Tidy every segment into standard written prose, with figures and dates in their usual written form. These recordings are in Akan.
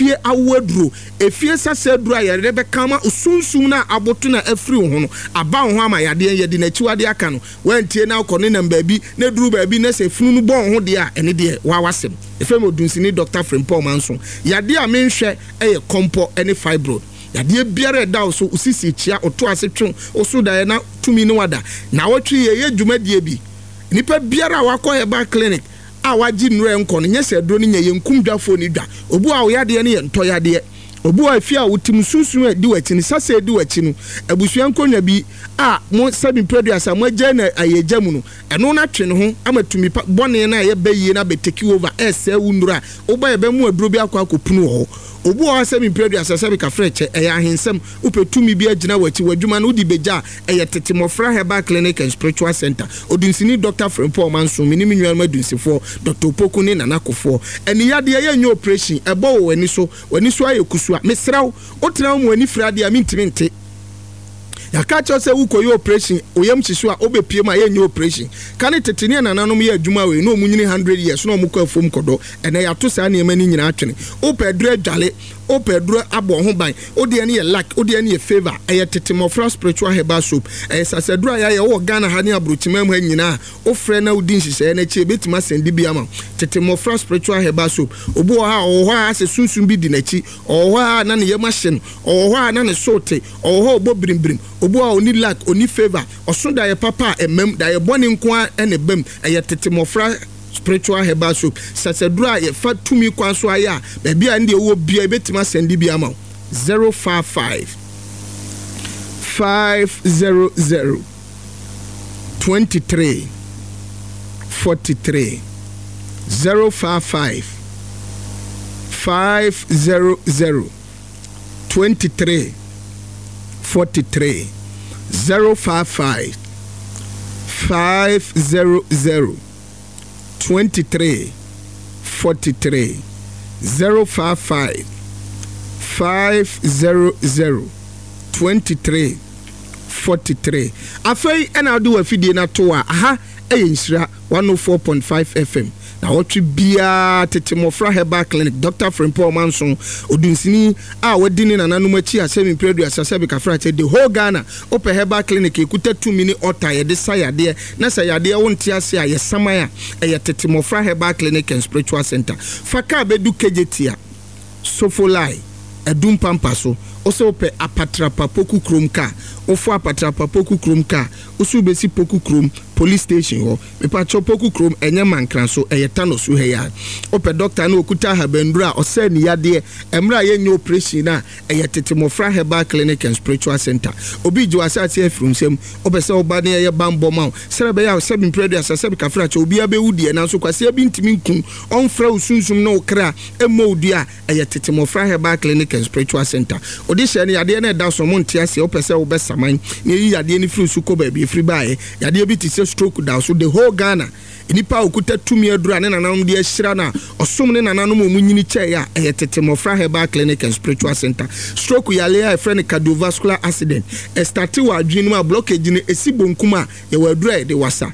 efie awaduro efie saseduro ayere be kama usunsum na aboto na afri ho no aba ho ama yade yede na chiwade aka no wantie na akọ ne nam baabi na duru baabi na se funu no bon ho de a ene de wa wasem efem odunsini Dr. Frimpong Manson yade a menhwe eye kompo ene fibroid yade biara da so usisi chia oto asetwe oso da na tumi ne wada na wotwe ye dwumadie bi nipa biara wakọ heba clinic a waji nure nko no nyese dro ne nye nkumdwafo ni dwa obu a wo yade ne ye nto yade obu a fi a wotim sunsun adi wachi ni sase adi wachi no abusua nkonwa bi a mo sabi producer mo agya na ayegya mu no eno na twe ne ho amatumi bone na ye bayi na beteki over ese wundura oba ye be mu aduro bi akopunu ho obu a sabi producer sabi ka freche eya ahensem upetumi bi agina wachi wadwuma no di beja eye tetemofra Herbal Clinic and Spiritual Center odunsini Dr. Frimpong Manson minimi nwanma dunsifo Dr. Poku ne nanakofo eni yade ye nya operation ebo wani so ayekusu mesraw otra mu ani frade a mintimi nte ya ka cho se wuko yo operation oyam chisu a obepiem a ye nya operation kan tetene nananom ye adwuma we no munyini 100 years no mukọ afom kodo ene ya to sa ne mani nyina atwene opedro adwale opedro abo ho ban ode ne ye lack ode ne ye favor eye tetemofra Spiritual Herbal Soap sasedro ya ye wo Ghana ha ne abrochimam ha nyina ofre na udin hye na chi betima sendi bi ama tetemofra Spiritual Herbal Soap obo ha o ho a se sunsun bi di na chi o ho a na ne ye machine o ho a na ne sote o ho obo brimbrim obo a oni lack oni favor oso da ye papa emem da ye boni nko a ene bem eye tetemofra Spiritual Herbal Soap sasedura ye fatumi kwanso aya be bia ndi wo bia betima sendi bia ma 055 500 23 43 055 500 23 43 055 500 23 43 055 500 23 43 afei ena do afidie na to a aha eyensira 104.5 FM na wotwe bia tetemofra Herbal Clinic Dr. Frimpong Manson odunsini a wadini na nanum achi asemi predu asasabe kafrache the whole Ghana open Herbal Clinic ekuta 2 mini ota ye de sayade na sayade wonte ase a ye samaya eye tetemofra Herbal Clinic and Spiritual Center faka bedu kejetia sofolai edum pampaso oso pe apatrapa poku kromka ofo apatrapa poku kromka osu besi poku krom police station ho me pa chopoku krom enye mankran so eyetano so heya ope doctor na okuta habendura ose ni yade emra ye nyo operation na eyetetemofra Herbal Clinic and Spiritual Center obi jo asate afrumsem obese oba ne ye bambo ma serebe ya sebi predu asase ka fra cho obi abewudie na so kwase bi ntimi nkun onfra usunsum na okra emodua eyetetemofra Herbal Clinic and Spiritual Center odi hye ne yade na da so monte ase opese obesaman ne yi yade ni firi su ko ba bi firi bae yade bi ti se stroke down so the whole Ghana inipa okuta tumi adura ne nananum de ahyira na osom ne nananum omunyini che ya tetemofra Herbal Clinic and Spiritual Center stroke yale ya friend cardiovascular accident start wa adwinu ma blockage ne esibonkuma ye wadura de wasa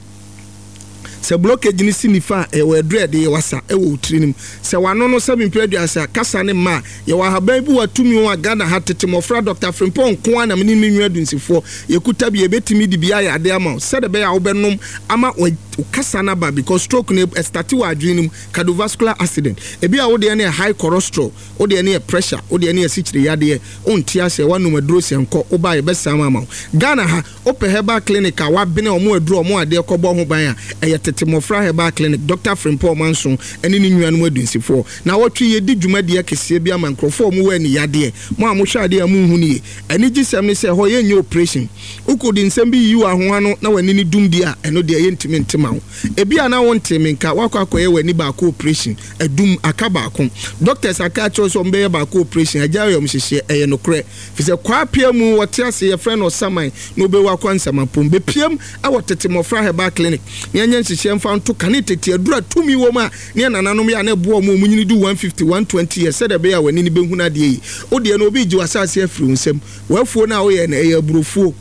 se blockage ni sinifa e wadura de wasa e wo trinim se wano no seven producer kasa ne ma ye wa haban bi watumi wa Ghana ha tetemofra Dr. Frimpong ko na meni nwadunfo ye kuta bi e betimi di bia ya de ama se de be ya obenom ama kasa na ba because stroke ne start wa adwinum cardiovascular accident e bia wo de ne high cholesterol wo de ne pressure wo de ne sichire yade onti ase wanu maduro se nko wo ba ye be sama ma Ghana ha open Herbal Clinic a wa bene omo aduro omo ade kobo ho ban a ye tetemofra Herbal Clinic Dr. Frimpong Manson eni ni nnuanu adunsifo na wotwe ye di dwumade akese bia mankrofo omo wa ni yade mo amohwa ade amu hu ni eni gisem ne se ho ye nye operation ukodi nsem bi yiwa ho ano na wani ni dumdi a eno de ye ntimi ntima ho ebia na wonte menka wakwakoye wani ba ko operation adum akaba ko doctors aka cho so mbe ba ko operation ajayo mhihye eye no kre fise kwa piamu wote ase ye friend osaman no be wa kwansama pom be piam a wotetemofra Herbal Clinic nyenye nhihye mfa nto kane tete adura tumi wo ma ne nananom ya na bo mo munyini du 150 120 years said be ya wani ni behuna de yi ode no obi ji wasase afiri nsem wafuo na wo ye na eye burofuo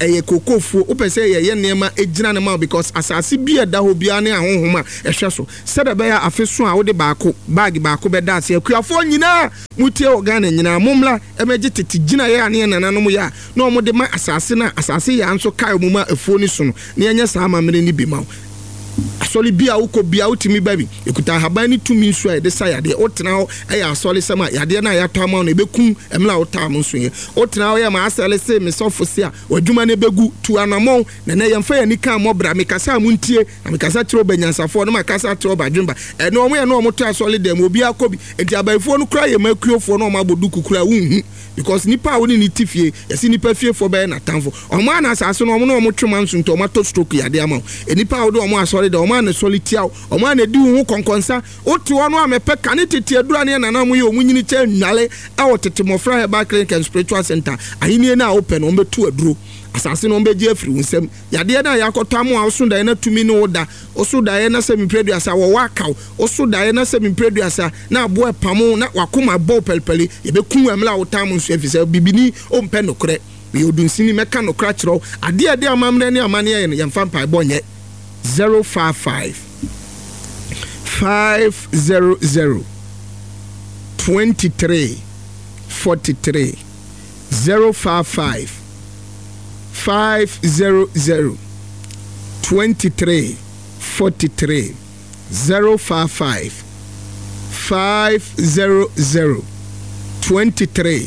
eye kokofo wo pese ye nema ejina ne ma because asase bi eda ho bia ne ahohoma ehwe so sede be ya afeso a wo de baako bag baako be da ase akuafo nyina mutie organ nyina momla emeje tete gina ye ane nananom ya na omo de ma asase ya nso kai mu ma efuo ni so no ne enya saa mamre ni bi ma asoli bia uko bia utimi baby ekuta haban ni tumi nso a de saya de otena ho eya asoli sama yade na ya tama na ebekum emla otam nso ye otena ho ya ma asele se me sofo se a wadwuma na begu tu anamon na yemfa ya nika mobra me kasa muntie na me kasa tro banyansafo na ma kasa tro badwumba eno omo ye no omo to asoli dem obi akobi enti abaifo no kra ye makuofo na omo abodu kukura wunhu because nipa woni ni tifie yesi nipa fie fo be na tanfo omo ana asase no omo no omo twema nso nto omo to stroke yade ama enipa wo omo asoli de omo na solitia omo na di hu konkonsa otu ono amepe kane tete adura ne nana mo ye omunyini che nwale e wotete mofra Herbal Clinic and Spiritual Center ahini na open ombe tu aduro asase no ombe je afiri unsem yade na yakoto amo a osunda na tumi no oda osunda na se mpredu asa wo wakaw osunda na se mpredu asa na abo epamo na wakoma bo pelpeli yebekun amla wotam nso afisa bibini ompe nokre we odunsini meka nokra kiro ade amamre ne amane ye yemfa mpa bonye 055 500 23 43 055 500 23 43 055 500 23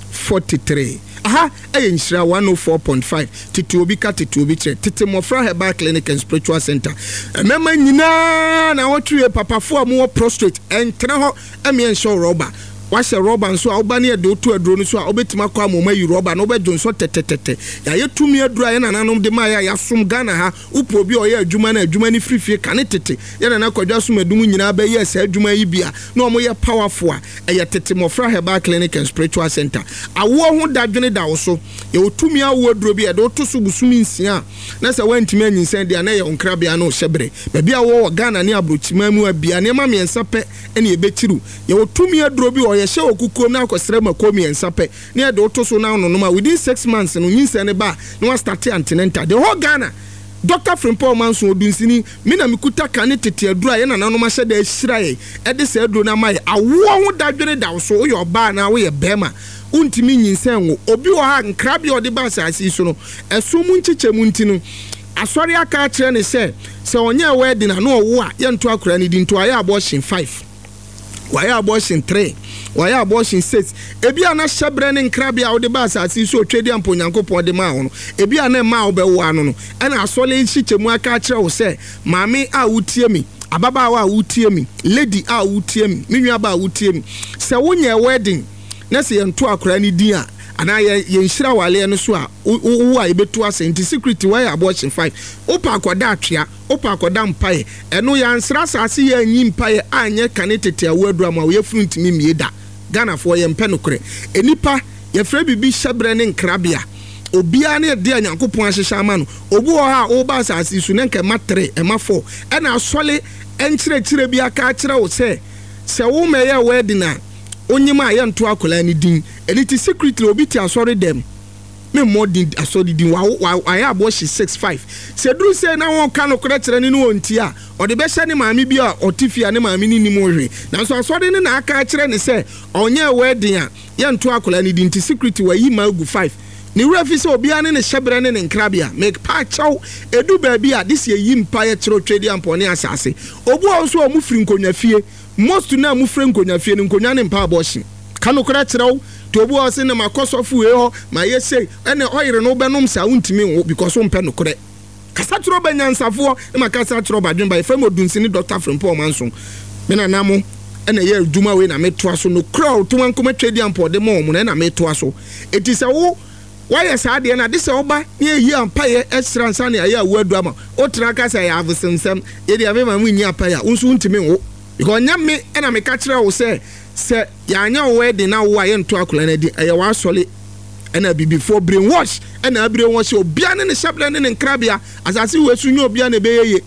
43 aha enshira 104.5 tituobi ka tituobi che tete mofra Herbal Clinic and Spiritual Center mema nyina na wotwe papafo amu prostrate entre ho emien show rubber wase rubber nso a obane e de otu aduro nso a obetima kwa moma yi rubber no bejo nso tetetete ya yetumi aduro ya nananom de ma ya som Ghana ha upo bi oye adwuma na adwuma ni frifie kane tete ya nana kwadwa som adum nyina ba ye sa adwuma yi bia na omo ye powerful a eye tete mofra Herbal Clinic and Spiritual Center awo ho dadwene da wo so ye otumi awo aduro bi e de oto so busumi nsia na se wantimi anyinsen de na ye onkra bia na o hyebre ba bia wo Ghana ne abrochima mu abia ne ma miensa pe ene ye bechiru ye otumi aduro bi ye hye okuko na akosere makomi ensape ne de otoso na no ma within 6 months no nyinse ne ba no wa start antenatal the whole Ghana Dr. Frimpong Manso odunsini mina mikuta kane tete adura ye nananom ahye da ahirae e de se aduro na mai awo ho dadwene da so wo ye ba na wo ye bema untimi nyinsen wo obi wo ha nkrabi ode ba asasi so no eso mu nchiche mu ntinu asori aka kire ne se onye wedding na no wo a ye nto akura ni di nto aye abortion 5 waya abortion 3 waya abortion 6 ebi ana hyebre ne nkrabia wo de ba asasi so twedi ampo nyankopon de ma ho no ebi ana ma wo be wo ano no ana asole hyichemu aka kire wo se maame a wutie mi ababa a wutie mi lady a wutie mi menwa ba wutie mi se wonye wedding na se yento akora ni din a ana ye nhira wale no so a wo a yebetu asenti secret waya abortion 5 opa akoda atwea opa akoda mpae eno ya nsra asase ya anyi mpae anye kane tete awadura ma wo fruntimi mieda Ghana for ye mpe nokre enipa ye fra bibi hyebre ne nkrabia obia ne de anyankopon ahyehya ama no obu ha o ba asase su ne nke ma 3 e ma 4 ena asole enkyire bi aka kire wo se wo meye wedding a onyima ye nto akola ni din eliti secretly obi ti asori dem me modin asori din wa aya abortion 65 se duru se na won ka no kore kire ni no onti a ode be hye ne maami bi a otifia ne maami ni mo hwe na so asori ne na aka kire ne se onye wedding a ye nto akola ni din ti secretly wa yi magu 5 ni refi se obi ane ne hyebre ne nkrabia make pa chaw edu ba bi a this ye yi mpa ye kire twedi ampone asase obu a so omu firi nkonwa fie most na mu firi nkonwa fie ne nkonwa ne mpa abortion kanokora kire to obu a se ne makosofu e ho ma ye sei ene oyire no benom sa untimi wo because wo mpe nokore kasa kiro banyansafo e makasa kiro badwemba e fam odunsini Dr. Frimpong Manso me na namo ene ye adwuma we na metoa so no crowd to wankoma twedi ampode mo mo na metoa so etise wo why saade na dise oba ye yi ampaye esransa na ya awadu ama otra kasa ya avsensem ye dia me ma mu nyi ampaye unsu ntimi wo because nyame na me ka kire wo se ya anya wedding na wo aye nto akola na di eye wa asole na before brainwash na brainwash obia ne hyebre ne nkrabia asase we su nyo obia na be yeye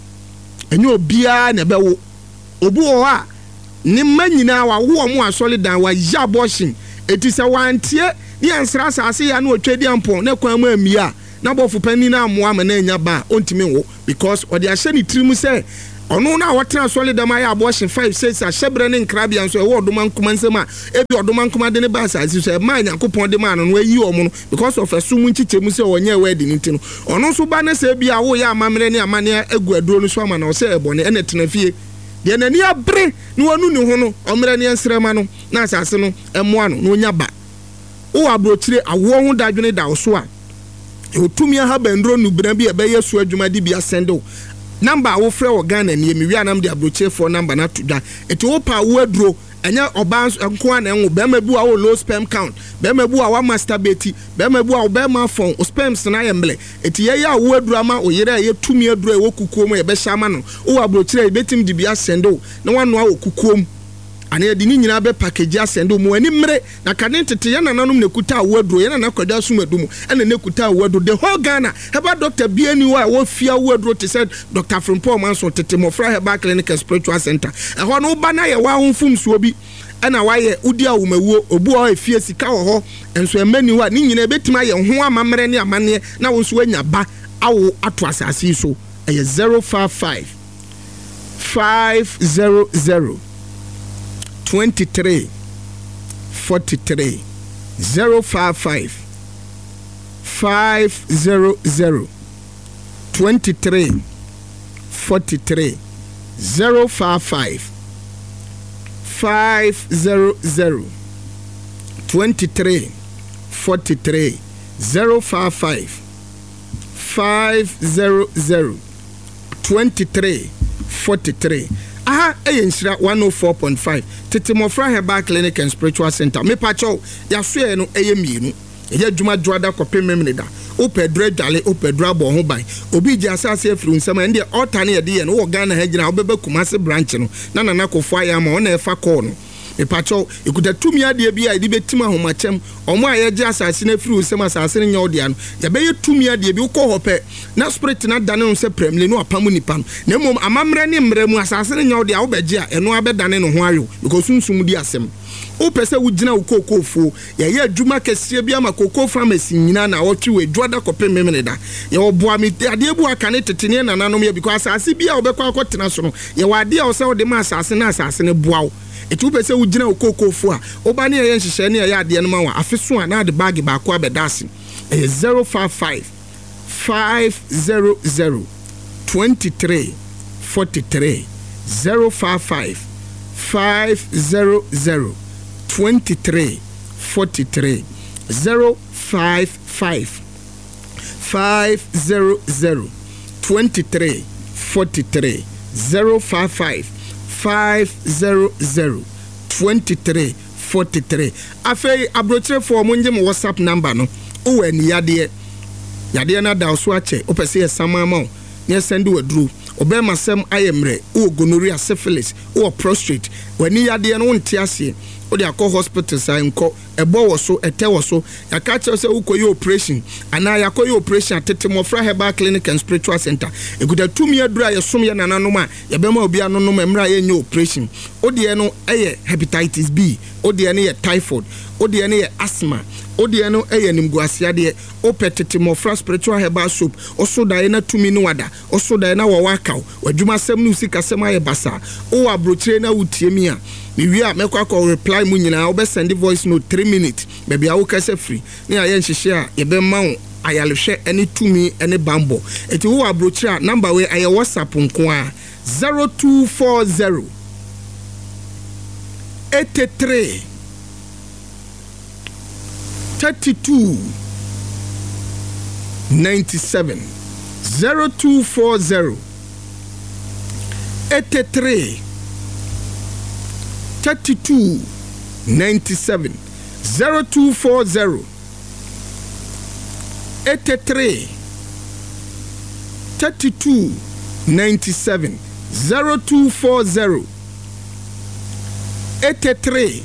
enyo obia na be wo obu wo a ni manyina wa wo mu asole dan wa ya abortion etise wantie ni ansra asase ya na otwedi ampon na kwan mu amia na bofu pani na amoa ma na nya ba ontimi wo because odi ahye ni tirimu say ono na wotena solid am ya abortion 5-6 ahyebre ne nkrabia nso e wo odoma nkoma nsem a ebi odoma nkoma de ne ba asase so e ma Nyankopon de ma no no ayi omo no because of asum nchichemu se onye wedding nti no ono so ba na se bia wo ya amamre ne amane agu aduro no so ama na o se ebone ene tena fie de na ni abre no wonu ni ho no omre ne nsrema no na asase no emoa no no nya ba wo abrochire awo ho dadwene da so a otumi ha bandro nubra bi ebe yesu adwuma di bia sendo number wo frɛ wo Ghana ni mi wia nam de abrochire for number na tuda eti wo pa wo aduro enya oba nko an enwo be ma bu a wo low sperm count be ma bu a wa masturbate be ma bu a be ma fon o sperms na yemble eti ye ya wo aduro ama o yere ye tumi aduro e wo kukuom ye be shama no wo abrochire e betim di bia sendo na wano a wo kukuom ane yɛ de ni nyina be package asendo mu ani mre na kane tete yɛ nananom ne kuta awadu yɛ na kwada sumadum ɛna ne kuta awadu the whole Ghana heba doctor biani wa wo fia awadu te said Dr. Frimpong Manso tete mofra heba clinic and spiritual center ɛhɔ no ba na yɛ wa honfum so bi ɛna wa yɛ udi awumawuo obu a efie sika wɔ hɔ enso emani wa ni nyina betima yɛ ho amamre ne amane na wo so anya ba awo ato asase so ɛyɛ 055 500 23 43 055 500 23 43 055 500 23 43 055 500 23 43 aha eyenshira 104.5 tete mofra Herbal Clinic and Spiritual Center me pacho ya so ye no eyemienu eya dwuma dwada kopem memneda opedra dwale opedra bo ho ban obi ji asase afiri nsam ende altar na ye de ye no wo Ghana ha gina obebe Kumasi branch no na nana kofo aya ma ona efa call no me pacho ekuta tumi ade bi a de betima homachem omo a ye ji asase na afiri nsam asase ne nyawde ano ya be ye tumi ade bi ukọ hope na spirit na dane no se premle no apamu nipa no na mom amamre ne mre mu asase ne nyawde a wo beje a eno abedane no ho ayo because sunsum di asem o pese wo gina wo kokofo ye adwuma kese bia ma kokofo pharmacy nyina na wo twi we dwada kopem memneda ye wo boa me ade bu aka ne tetene na nanom ye because asase bia wo bekwa akotena so no ye wa ade a wo se wo de ma asase na asase ne boa wo etu pese wo gina wo kokofo a oba ne ye nhihye ne ye ade no ma wa afeso a na de bag ba ko abedase 055 500 23 43 055 500 23 43 055 500 23 43 055 500 23 43 afei abrochire for monje mo WhatsApp number no o eni yade na da so ache o pese yesama ma ne send wadru obema sem ayemre o gonorrhea syphilis o prostrate wani yade no nte ase o de akọ hospital sai nko ebo wo so ete wo so yaka che se ukoyi operation ana yakoyi operation atete mofra Herbal Clinic and Spiritual Center ekuda tumi adura yesom ye nananom a yebema obi anonom emra ye nye operation o de no eye hepatitis B o de ne ye typhoid o de ne ye asthma o de no eye nimguasia de o petete mofra Spiritual Herbal Soap o so da na tumi no wada o so da na wo wakaw wadwuma sem no sika sem aye basa o abrochire na wutie mi a mi wi a mekwa ko reply mu nyina o be send voice note 3 minutes baby a wo kase free ne aye nhihye a ye be ma wo ayalehwe ene tumi ene bambo eti wo abrochire number we aye WhatsApp nko a 0240 83 32 97 0240 83 32 97 0240 83 32 97 0240 83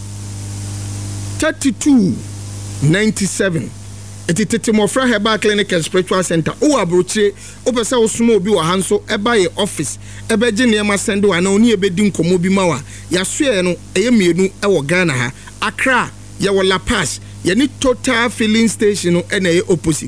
32 97 etitete mofra Herbal Clinic and Spiritual Center o abrochire o pese wo sumo obi wa hanso eba ye office ebe je ne ma sendo ana oni ebedi nkomo bi mawa ya soe no eye mienu e wo Ghana ha Accra ye wo La Paz ye ni Total Filling Station no e na ye opposite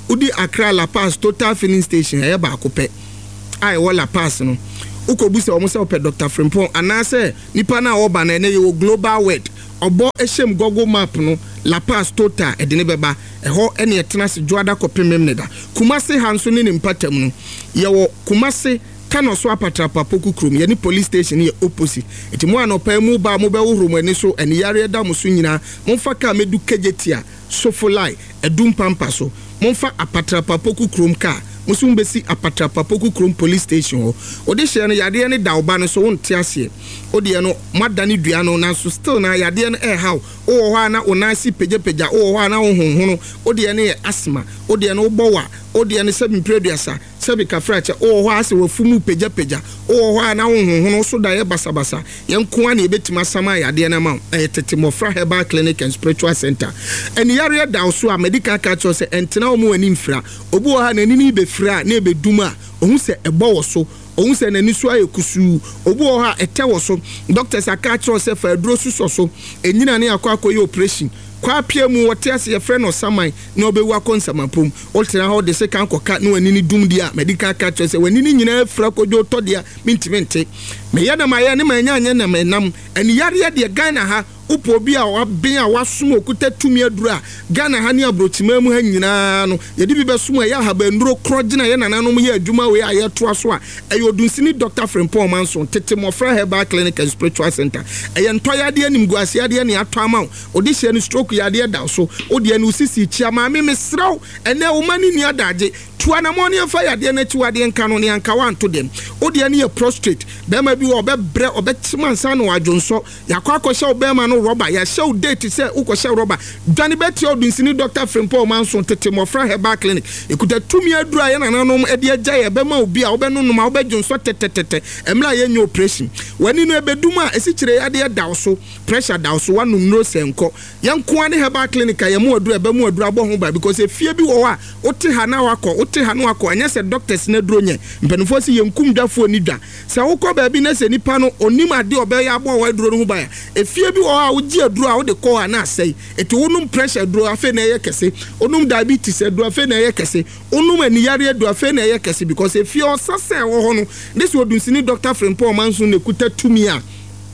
udi Accra La Paz Total Filling Station e ba akopɛ ai wo La Paz no ukobuse omo se opɛ Dr. Frimpong anase nipa na oba na ne yo Global World obo ehyem Google Map no La Paz Total edine beba eho ene etena se Joada kopemem ne da Kumase hanso ne mpatam no ye wo Kumase kano so apatrapa poku krom ye ni police station ye opposite eti mo anopa mu ba mo be wo eni so eni yare da mo so nyina mo fa ka medu kejetia sofolai edum pampa so mo fa apatrapa poku krom ka musum besi apatrapa poku krom police station ho odi hye no yade ne da oba no so wonte ase odi no madane dua no na so still na yade no how wo ho na onasi pejepeja wo ho na honhono odi ne asma odi no bowa odi ne sebi preduasa sebi kafrache wo ho ase wafumu pejepeja wo ho na honhono so da ye basabasa yenko na ebetima sama yade na ma tetemofra herbal clinic and spiritual center eni yare da so a medical culture se entena omo ani mfra obu ho ha na nini befra na ebeduma ohun se ebo wo so ohun se na nisu ayekusu obu ho ha ete wo so doctors aka culture se fa aduro suso so enyina ne akwa operation kwa pia mu wote ase ye friend no saman na obewu akonsamapom oltena ho de se kan koka na wanini dum dia medical culture se wanini nyina fra kojo to dia mintimente me yada ma ye ne ma nya na menam eni yare de Ghana ha upo bi a waben a wasom okuta tumi adura Ghana ha ne abrochima mu ha nyina no yedi bi besom ya ha ba nduro krogina ye nananom ye adwuma we aye to aso a ayodunsini Dr. Frimpong Manson tetemofra herbal clinic and spiritual center eye ntoyade anim guasiade ne ato ama odi hye no stroke yade da so odi ne usisi chia ma me mesraw ene wo mani ni adaje tuana mo ne fa yade na chiwade nka no ne anka wanto dem odi ne ye prostrate be ma bi wo be bre obechima nsa no adwonso yakwa akosha obema no rubber ya show date say ukosha rubber dwane beti odunsini Dr. Frimpong Manson tetemofra herbal clinic ekuta tumi adura ye nananom ede agya ye be ma obi a obenu no ma obedwonso tetetete emla ye nya operation wani no ebeduma esichire yade da so pressure da so wanum no senko yanko ane herbal clinic ya mu adura be mu adura bo ho ba because efie bi wo a ote ha na wakọ ote ha no wakọ anya se doctors na duro nye mpenfo si yenkum dafo ni dwa se wokọ ba bi na se nipa no onim ade obe ya bo wa duro no ho ba ya efie bi wo a uji aduro a wo de ko ana asai eti wonum pressure aduro afa na ye kese onum diabetes aduro afa na ye kese onum aniyare aduro afa na ye kese because efie osase wo ho no this wodunsini Dr. Frimpong Manson ne kuta tumi a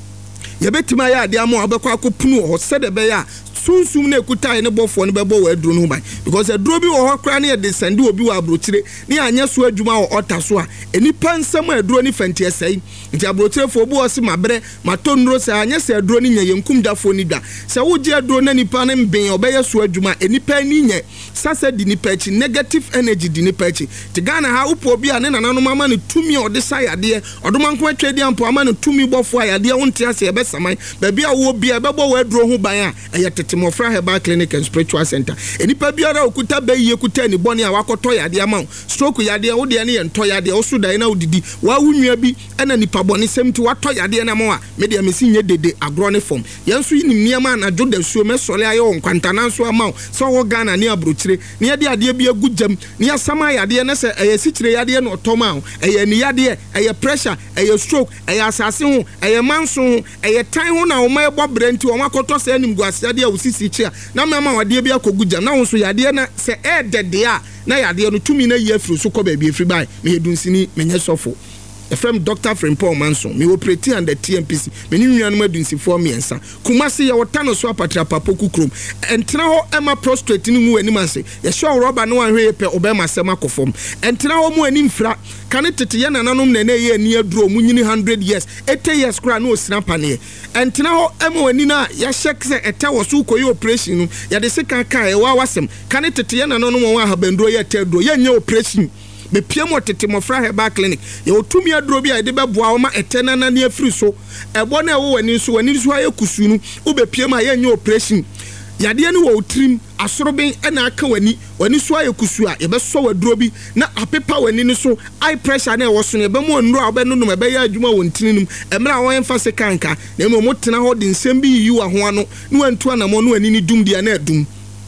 yebetima ya ade amo abekọ akopunu ho sede be ya sunsum na ekuta ne bofo ne bebo wa aduro no ban because aduro bi wo ho kra ne de sende obi wa abrochire ne anya so adwuma wo otaso a enipa nsam aduro ni fanti esai nti abrochire fo obi wo se mabre matonro se anya se aduro ni nya yenkum dafo ni dwa se wo je aduro na nipa ne mben obeye so adwuma enipa ni nye sasa di nipa echi negative energy di nipa echi ti Ghana ha upo obi a ne nananom ama ne tumi ode sayade odomanko atwedi ampo ama ne tumi bofo ayade wonte ase ebe saman ba bia wo bia bebo wa aduro ho ban a eyete Mofra Herbal Clinic and Spiritual Center. Enipa biara okuta be ye kuta ni boni a wakoto yade ama stroke yade wo de ne ento yade osu dan na odidi wa wunua bi ena nipa boni semti wato yade na mo a me de amesi nye dede agro ne form yenso yi niam na joda suo me sole aye on kwantana so ama so wo Ghana ne abrochire ne yade ade bi agujam ne asama yade ne se eye sichire yade no otoma eye ni yade eye pressure eye stroke eye asase ho eye manso ho eye tan ho na wo ma ebo brenti wo makoto se anim guasiade a sisi chia na mama wade bia koguja na won so yade na se dede a na yade no tumi na yefru so ko ba bi efri bai me hedunsini menye sofo efrem Dr. Frimpong Manson me operate under TMPC me ni nuanu madunsi for miensa Kumase ye wotano so apatrapa poku krom entena ho ema prostrate ni mu anim ase ye show rubber no anhwe pe obema sema kofom entena ho mu anim fra kane tete ye nananom na na ye ani aduro mu nyini 100 years 80 years kra na osina pane entena ho ema wani na ya shek se ete wo so koyi operation no ya de se kan kan e wa wasem kane tete ye nananom won ahabanduro ye teduro ye nya operation me piemo tetemofra Herbal Clinic ye otumi aduro bi a de beboa wo ma etena na ne afiri so ebo na wo wani so aye kusunu ube piemo aye nya operation yade ne wo trim asoroben na aka wani so aye kusu a ye beso waduro bi na apepa wani ni so high pressure na wo so ne be mo nro a be no be ya adwuma wo ntininum emra wo enfa se kanka na mo motena ho de nsem bi yi wa ho ano no wantu anamo no ani ni dum dia na adum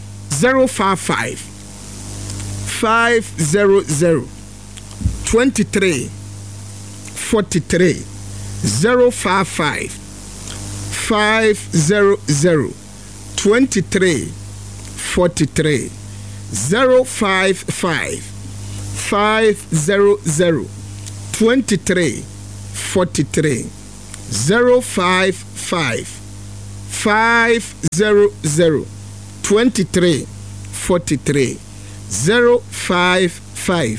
055 500 23 43 055 500 23 43 055 500 23 43 055 500 23 43 055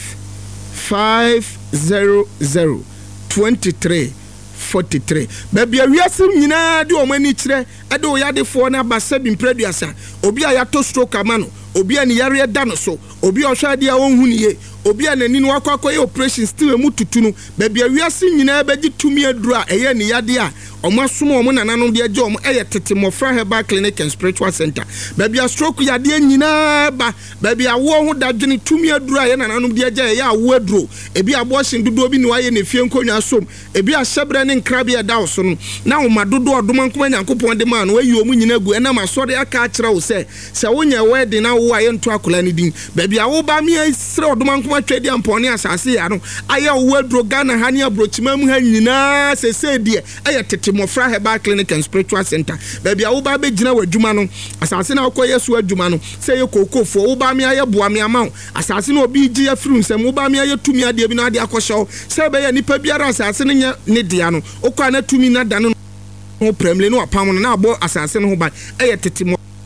500 23 43. Baby awiasim nyina de o mani kire e de o yadefo na basa bi mpraduasa obi a yato stroke amano obi a ne yare da no so obi a hwade a wonhu niye obi a nani no akwakoye operation still mu tutunu baby awiasim nyina beji tumi aduru a eye ne yade a omasom omo nananom de age omo eye tete Mofra Herbal Clinic and Spiritual Center baby a stroke yade nyina ba baby a wo ho dadwene tumi aduru a ye nananom de age eye a wo aduru ebi abortion dodo bi ne waye ne fie nkonwa som ebi a hyebre ne nkrabia da so no na wo madodo odoma nkoma nyankopon de ma no wayi omu nyina gu ena masode aka akira wo se wonya wedding na wo aye nto akola ne din baby a wo ba mi asire odoma nkoma twedi ampone asase ya no aye wo aduru Ghana ha ne abrochima mu ha nyina sese die eye tete Mofra Herbal Clinic and Spiritual Center baby a wo ba be gina wadwuma no asase na akoye so adwuma no se ye kokofo wo ba mi aye boa mi ama asase na obi gi afiri nsem wo ba mi aye tumi ade bi na ade akosho se be ye nipa biara asase ne dia no okwa na tumi na da no premle no apam no na abo asase no ho ban eye tete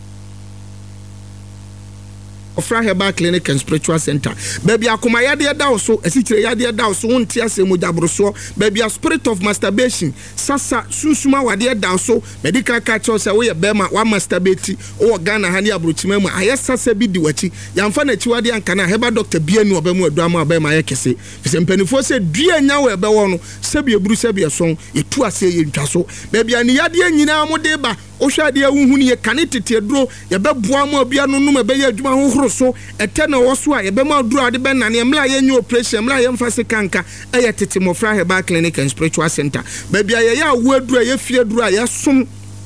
Mofra Herbal Clinic and Spiritual Center baby akoma yade da so asichire yade da so wonte asemu jabroso baby a spirit of masturbation sasa susuma wade da so medical culture say we bema wa masturbate o Ghana hani abrochima mu ayesasa bi di wachi yamfa na chiwade anka na Herbal doctor bianu obemu aduama obema yekese fisempanifo se dua nya we be wo no sebi eburu sebi eson etu ase ye ntwaso baby ani yade nyina mo de ba ohwade awuhu ne ye kane tete duro ye beboa ma bia no no be ye adwuma hohoro so etena wo so a ye be ma duro ade be nane mla ye nyi operation mla ye mfa se kanka eye tete Mofra Herbal Clinic and Spiritual Center baby ye ya wo aduro ye fie duro a ye som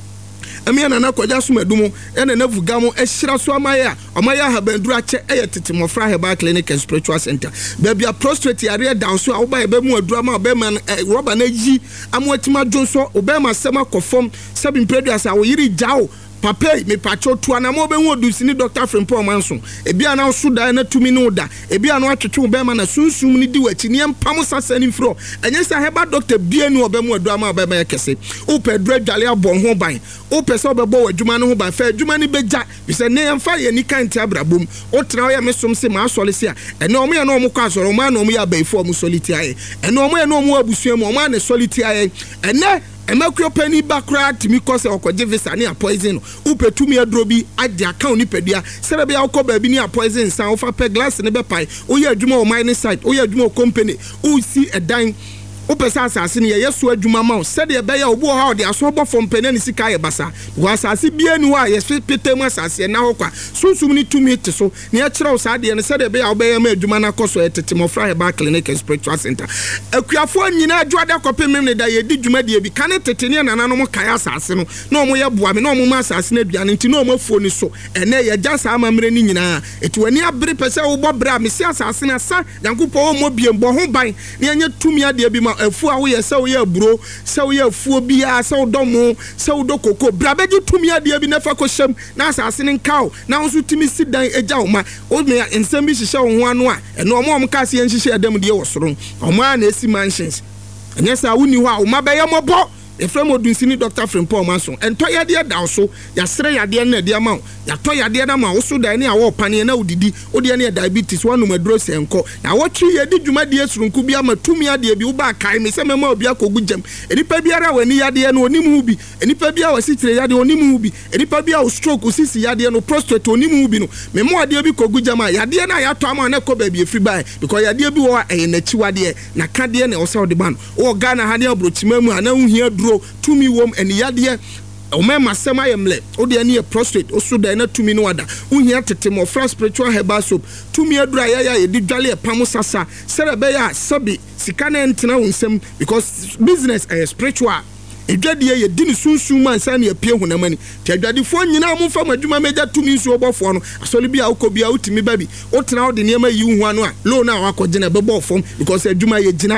Amiana na kwaja sumedumo ene na vugamo ehira so amaya habandura che eye tete Mofra Herbal Clinic and Spiritual Center baby a prostrate area down so oba ebe mu adura ma oba man rubber na yi amotima jonso oba ma sema kofom sebi preduas a wo yiri jao papa me pacho to na mo be hu odusini Dr. Frimpong Manson ebia na so da na tumi no da ebia na atwetwe be ma na sunsum ni di wachi ne empam sasani fro enye sa Herbal doctor bia ni oba mu adua ma oba ma yakese o pedro dwale abon ho ban o pese obebo wadwuma no ho ban fa adwuma ni beja bi se ne emfa ye ni kan ti abrabom o tra ya mesom se ma asole se a ene omo ye no omo kwa asoro ma na omo ya baifo omo soliti aye ene omo ye no omo abusua mu omo na soliti aye ene emakyo pani bakra timi kose okoje visa ni a poison upetumi adrobi ade account ni pedua sere bia okoba bi ni a poison san ofa pe glass ne be pai oye adwuma o mining site oye adwuma o company o si edan upesa asase ne yeso adwuma ma se de be ya obo ha de aso bo fom pene ni sika ye basa wo asase bia ni wa ye pete mu asase na hokwa sunsum ni tumi te so ne ya kire o sa de ne se de be ya obe ya ma adwuma na koso etete Mofra Herbal Clinic and Spiritual Center akuafo nyina adwade akopem ne da ye di dwuma de bi kane tete ne nananom kai asase no na omo ye boa me na omo ma asase na aduane nti na omo afuo ni so ene ye gya sa amamre ni nyina eti wani abere pese wo bobra me si asase na sa yankopo omo biembo ho ban ne anya tumi ade bi ma afu a wo ye se wo ye bro se wo ye afuo bia se wo domo se wo dokoko brabeji tumi ade bi na fa ko hyem na asase ne nkaw na wo so timi sidan eja wo ma o me ensem bi hihye wo ho ano a eno omo ka se nhihye adam de wo soro omo a na esi mansions enya sa woni ho a wo ma be ye mobo efrem odunsini Dr. Frimpong Manson ento yade da so ya sere yade na de ma ya to yade na ma wo so dan ne a wo pane na odidi odi ne diabetes wanu madro senko na wo twi yedi dwuma de esurunku bia matumi ade bi wo ba kai me se mema obi akogu jam enipa biara wani yade no onimu bi enipa bia wasitire yade onimu bi enipa bia wo stroke osisi yade no prostate onimu bi no memo ade bi kogu jam a yade na ya to ama na ko ba bi efri bai because yade bi wo na chiwade na kade na wo se ode ban wo Ghana ha ne abrochima mu ana uhia tumi wom eni yade o mema sema yemle o de ani prostate o so da na tumi no wada uhia tete Mofra Spiritual Herbal Soap tumi adura ya ye di dwale e pam sasa sere be ya sabi sika na entena wonsem because business is spiritual edwade ye di ni sunsun man san na pie hunamani ti adwade fo nyina mo fa madwuma meja tumi nsu obofo no asole bia ukobia utimi babi o tena o de niam yi hu anu a lo na wakogye na bebo fom because adwuma ye gina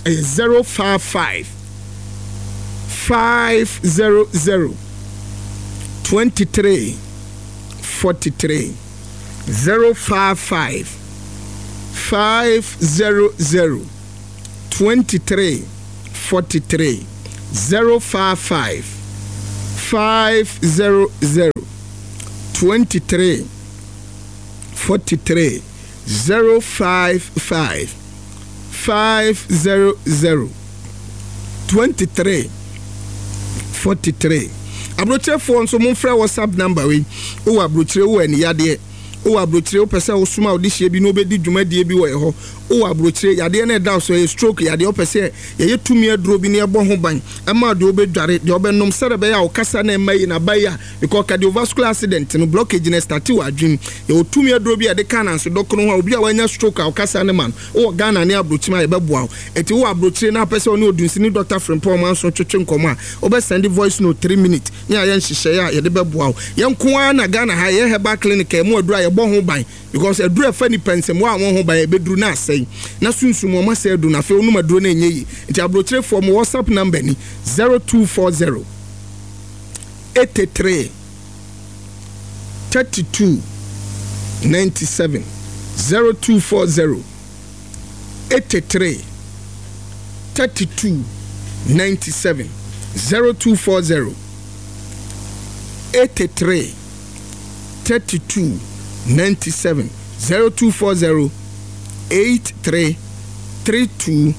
055 500 23 43 055 500 23 43 055 500 23 43 055 500 23 43. Abrochire for nso mo frɛ WhatsApp number we o abrochire wo ani yade o abrochire o pese o suma o di hye bi no obedi dwumadie bi wo ho o abrochire yade na da so stroke yade o pese ye tumi aduro bi na ebo ho ban ama de obedware de obenom sere be ya o kasa na mai na baya because cardiovascular accident no blockage na start wa adwin ye o tumi aduro bi de kan anso dokoro ho obi a wanya stroke a o kasa ne man o Ghana ne abrochire ye beboa eti o abrochire na pese oni odunsini Dr. Frimpong Manson twetwe nkoma o be send voice note 3 minutes nya ye nhihye ya ye de beboa ye nko na Ghana ha ye heba clinic e mu adura ye bo ho ban because adura fa ni pensem wa ho ban e beduru na asai na sunsum o ma se adu na fe onu maduro na enye yi nti abrochire for mo WhatsApp number ni 0240 83 32 97 0240 83 32 97 0240 83 32 97 0240 83 32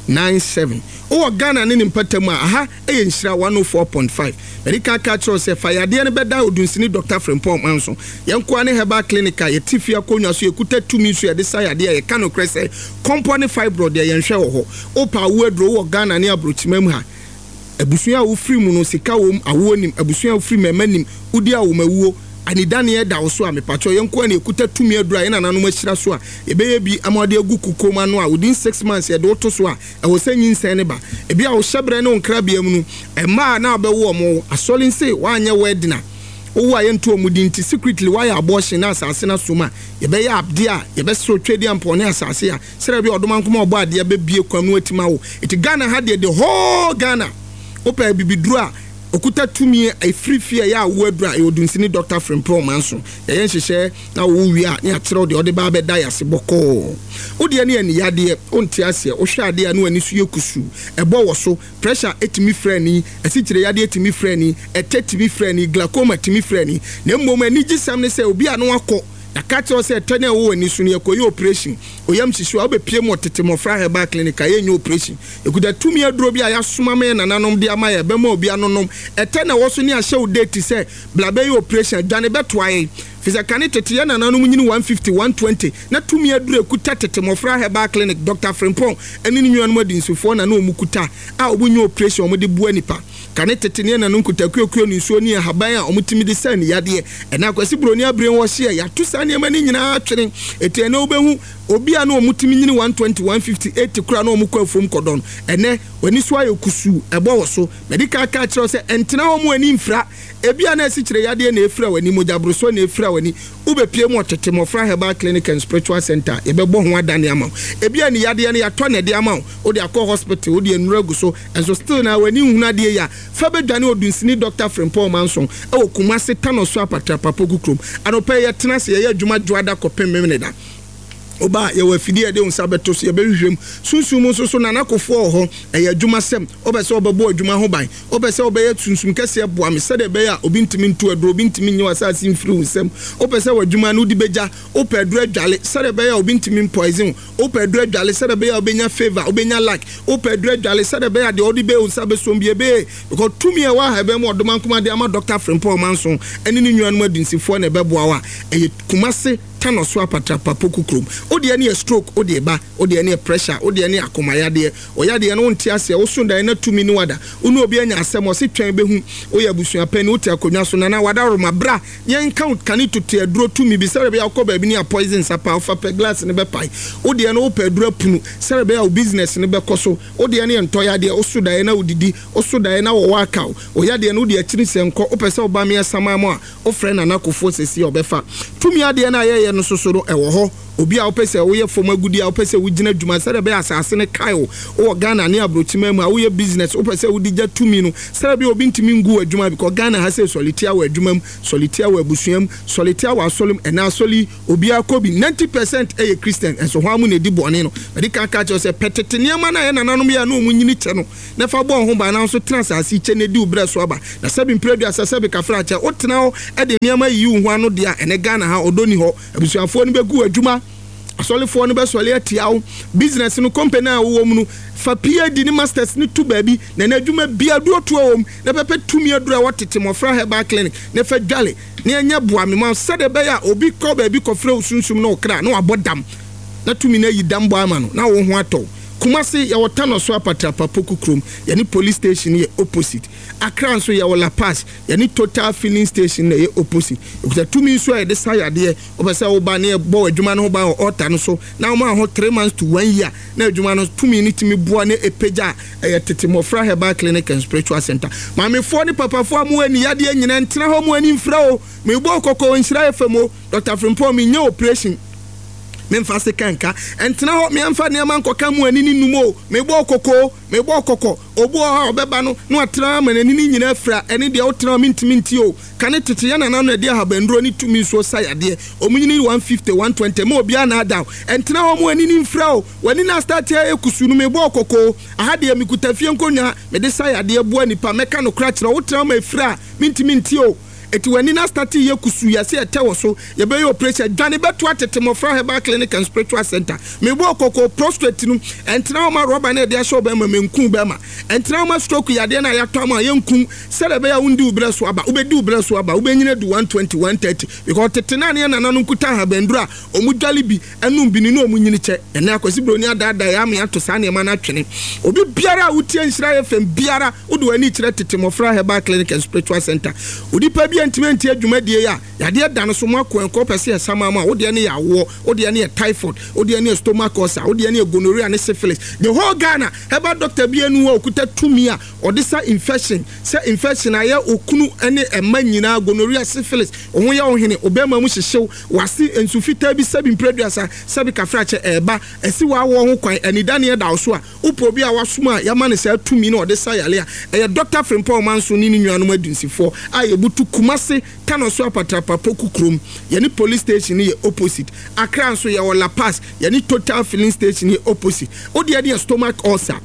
97. O Ghana ne mpatam aha e nhyira 104.5. Erika ka tro se fa yade ne beda odunsini Dr. Frimpong Manson. Yenko ne heba clinic a yetifia konwa so yekuta tumi so yede sa yade ye kano krese company fibroid de yenhwe wo ho. O pa wo adro wo Ghana ne abrochimam ha. Abusua wo free mu no sika wo awo nim abusua wo free memanim udi awo mawuo anidane da wo so a mepacho yenko na ekuta tumi adura ina nanom ahyira so a ebeye bi amade agu kukoma no a within 6 months ye de woto so a ewo sanyinsen ne ba ebi a wo hyebre ne onkrabia mu no ema na abewo mo asolin say wanye wedina owo ayento omudi nti secretly why abortion na asase na soma yebeye abde a yebeso twedi ampone asase a sere bi odomankoma obo ade abebie kwam no atima wo iti Ghana ha de the whole Ghana opa bibiduru a okuta tumi a free fear ya wadra e odunsini Dr. Frimpong Manson ye nhihye na wo wi a ne akyerɛ de ode ba bɛda yase bɔkɔ ode ne ani yade onti ase o hwɛ ade anu ani so yekusu ɛbɔ wo so pressure etimi frani asikyire yade etimi frani etetimi frani glaucoma etimi frani na mmom ani gisam ne sɛ obi anu akɔ akati o se tane wo ani so ne ekoyi operation oyam hihye obepie mo tetemo fra heba clinic a yenye operation ekuda tumi aduro bi a yasoma me nananom de ama ye be ma obi anonom etane wo so ne ahye wo date se blabe operation dwane beto aye Fisa kane tete ya nananom nyini 150 120 na tumi aduro ekuta tetemo fra heba clinic Dr. Frimpong eni ni nwanum adinsufo na omukuta a obunye operation omode bua nipa kane tete ne nananom kutakuekuo ni so ni haban a omutimi de san yade ena kwasi broni abren wo hye ya tusa ne mani nyina atwene etene obehu obi a na omutimi nyini 120 150 80 kura na omukọ afom kodon ene wani so ayokusu ebo wo so medical ka kire se entena wo mu ani mfra ebi a na asikyire yade na efra wani mojabro so na efra wani ubepie mu tetemo fra heba clinic and spiritual center ebebo ho adane ama ebi a ni yade na yato na de ama o de akọ hospital o de enuragu so enso still na wani hunade ya fa bedwane odunsini Dr. Frimpong Manson e okumase tanoso apatra papogu krom anopa ye tena se ye adwuma dwada kopem memneda oba ye wafidie de unsa beto so ye behwehwem sunsum so na nakofo ho ye adwuma sem obese obebo adwuma ho ban obese obeye sunsum kase boa me sede be ya obi ntimi ntu aduro obi ntimi nyi wasase mfiri unsem obese wadwuma no di beja opa aduro adwale sede be ya obi ntimi poison opa aduro adwale sede be ya obenya favor obenya lack opa aduro adwale sede be ya de odi be unsa be so mbie be because tumi e wa ha be mo odoma nkoma de ama Dr. Frimpong Manson eni ni nwan mu adinsifo na beboa wa eye kumase tano so apatra papoku krom odi ne stroke odi ba odi ne pressure odi ne akomayade oyade no nti ase wo so dan na tumi ni wada unu obi anya asem o se twen behu oya busua pani uti akonwa so na wada roma bra yen count kani tutu aduro tumi bi sere be yakoba bi ni poison sapa ofa pe glass ne be pai odi ne opa aduro punu sere be ya business ne be koso odi ne ntoyade o so dan na odidi o so dan na wo waka oyade ne odi akiri senko opese oba me asama mo a o frɛ na nakofo sesi obefa tumi ade na ye no sosoro ewo ho obi a wopese wo ye form agudi a wopese wo gina dwuma sɛ be asase ne kai wo Ghana ne abrochima mu a wo ye business wopese wo digya tumi no sɛ be obi ntimi ngu adwuma because Ghana ha sɛ solitia wo adwuma mu solitia wo abusuam solitia wo asolum ɛna asoli obi akobi 90% ɛyɛ Christian ɛso ho amu ne di bɔne no ɛdi ka ka kyerɛ sɛ petete niama na yɛ nananom ya no mu nyini kyɛ no na fa bɔ ho ba na so transase kyɛ ne di ubre so aba na sabi mpredu asase be kafra kyɛ wotena ho ɛde niama yi wo ho ano de a ɛne Ghana ha odoni ho abusuafo no be gu adwuma asolifo no be sole atiawo business no company a wo mu no fa PhD ni masters ni tu baabi na adwuma bia do to wom na pepe tumi adura watete mofra herbal clinic na fa dwale na anya boa me ma sade be ya obi ko baabi ko fra osunsum na okra na wabodam na tumi na yi dam bo ama no na wo ho atɔ Kumasi ya watano so apatrapa poku krom yani police station ye opposite Accra so ya wala pass yani Total filling station ye opposite okuta tumi so ya de sayade obese wo ba na bo adwuma no ba order no so na wo ma ho 3 months to 1 year na adwuma no tumi ni timi boa na epeja ya tete mofra herbal clinic and spiritual center ma me fo ni papa fo amu ani yade nyina ntena ho mu ani mfra o me bo kokko nhyira efemo Dr. Frimpong me nye operation memfa se kanka entena ho memfa ne man koka mu ani numo mebo kokko obu ha obeba no no atra manani nyina afra ene de otra minti o kane tete ya na de ha bandro ni tumi so sayade omunyini 150 120 mo bia na ada entena ho mu ani mfra o wani na start ya ekusu no mebo kokko aha de mikuta fie nkonya me de sayade bua nipa meka no kra kira otra ma afra minti o eti wani na start ye kusu ya se etewo so ye be operation dwane beto atete mofra herbal clinic and spiritual center me bo kokko prostate no entena ma roba na de asho be ma menku be ma entena ma stroke ya de na ya to ma ye nkum se le be ya wundi ubre so aba ubedi ubre so aba ubenyina du 120 130 because tete na ne na nanu kuta ha bandura omudwale bi enum bi ni no omunyini che ene akwasi broni adada ya me ato sa ne ma na twene obi biara wutie nsira FM biara udu wani kire tete mofra herbal clinic and spiritual center udi pa bi ntiment adwumadie ya yade da no so makon pese ya samama wo de ne ya wo wo de ne typhoid wo de ne stomach ulcer wo de ne gonorrhea ne syphilis the whole Ghana heba doctor bi anu wo okuta tumi a odisa infection aye okunu ene ema nyina gonorrhea syphilis ohun ya ohene obema mu hyehyew wase ensufita bi sabi mpreduasa sabi kafrache eba esi wa wo ho kwan anida ne da so a upo bi a wasoma ya ma ne sa tumi na odisa yale a eye Dr. Frimpong manso ni nuanom adunsifo aye butu Kumasi tano so apatrapa poku krom yani police station ye opposite Accra so ye wala pass yani Total filling station ye opposite odi ade stomach ulcer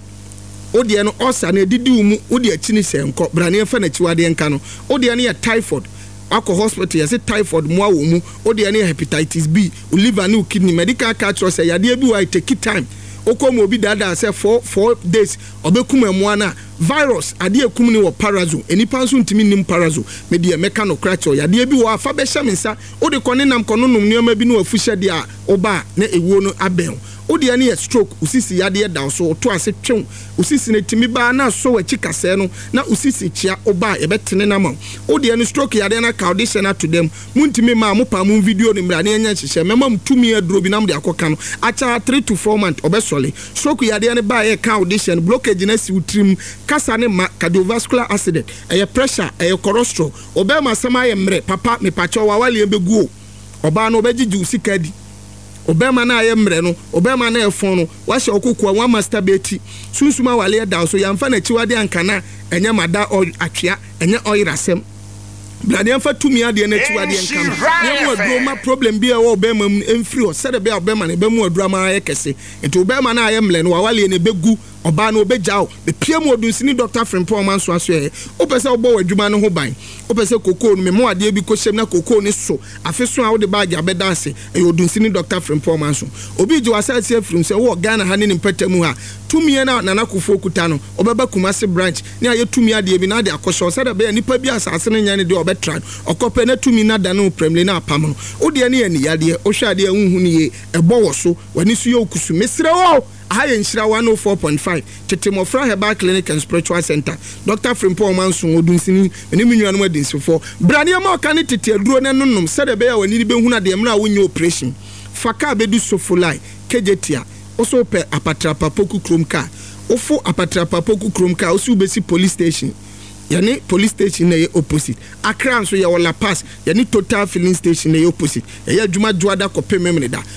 odi no ulcer na didi umu odi akini senko brane fa na chiwade nka no odi ane ye typhoid akọ hospital yesi typhoid mu awo mu odi ane hepatitis B liver ne kidney medical catch say yade bi wa take time okomo obi dada say 4 days obekum amuana virus ade ekum ni wo parazo enipa nso ntimi nim parazo me de meka no kracho yade bi wo afa be hyemensa odi kone nam kono nom nioma bi no afuhye de a oba na ewuo no aben odi ane stroke usisi yade da so to ase twem usisi ne timi ba na so wachi kase no na usisi chia oba ye betene na ma odi ane stroke yade na condition to them muntimi ma mo pa mo video ni mra ne anya hyehye mema mtumi aduro bi nam de akoka no acha 3 to 4 months obesole stroke yade ane ba ye condition blockage na si utrim kasa ne ma cardiovascular accident eye pressure eye cholesterol obema sama ye mre papa me pacho wawale ebegu oba no obegigi usika di obema na aye mre no obema na efon no wa hye okokua wa masturbate sunsuma wale da so yamfa na chiwade ankana enye mada atwea enye oyirasem blade amfa tumi ade na chiwade ankana ne mo adroma problem bi e wo obema emfiri o sede be obema na be mu adroma aye kese enti obema na aye mle no wawale ne begu oba no obejao be piem odunsini Dr. Frimpong manso aso e opese obo wadwuma no ho ban opese kokoo no memo ade bi kohyem na kokoo ne so afeso a wo de bag abeda ase e odunsini Dr. Frimpong manso obi ji wasase afrim se wo Ghana ha ne mpatamu ha tumi na nanakofo kuta no obeba Kumasi branch ne aye tumi ade bi na de akosho se da be nipa bi asase ne nyane de obetra okope na tumi na da no premle na apam no ode ne ani yade ohwe ade ehunhu ne ye ebo wo so wani so ye okusu mesre wo High Nshira 104.5 tete mofra herbal clinic and spiritual center Dr. Frimpong manso odunsini ene minnuanu adinsifo brane ma okane tete aduro ne nonnom sede be ya wani be hu na de mra wonye operation faka bedu sofolai kejetia oso pe apatrapa poku krom ka ofo apatrapa poku krom ka osi ubesi police station yani police station na ye opposite Accra so ye wala pass yani Total filling station na ye opposite ye adwuma juada kopemem ne da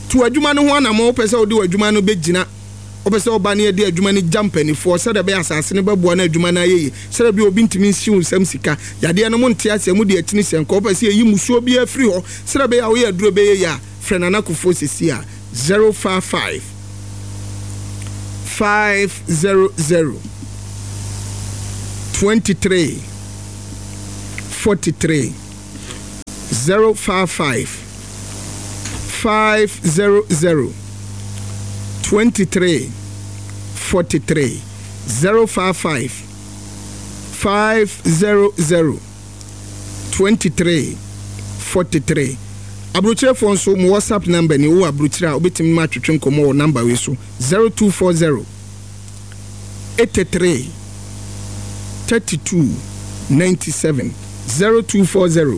to adwuma no ho anamo pese odi adwuma no begina opese oba ne de adwuma ne jampani for se de be asase ne baboa na adwuma na yeyi se de be obi ntimi nsiu nsam sika yade no mo ntia se mu de atini senko opese yi musuo bi afri ho se de be ya wo ye aduro be yeyi a frenana kofo sesi a 055 500 23 43 055 500 23 43 055 500 23 43 Abrochire phone so mo WhatsApp number ni wo abrochire a obetimi ma twetwe nkomo wo number we so 0240 83 32 97 0240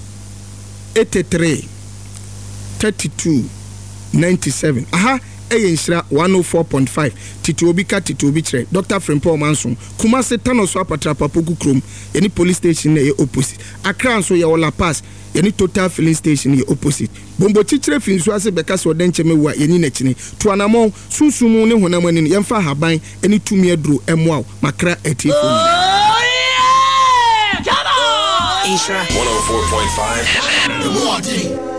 83 32 97 aha Eyensra 104.5 Titi Obika Titi Obichre Dr. Frimpong Manson Kumasi Tanoso Apatra Papoku Krom any police station ye opposite Accra so ye Ola Pass any Total filling station ye opposite Bombo Chichre Finso ase beka so denche mewa ye ni nechini to anamo sunsumu ne honam ani yemfa haban any tumi aduro emwa makra etifo Isra 104.5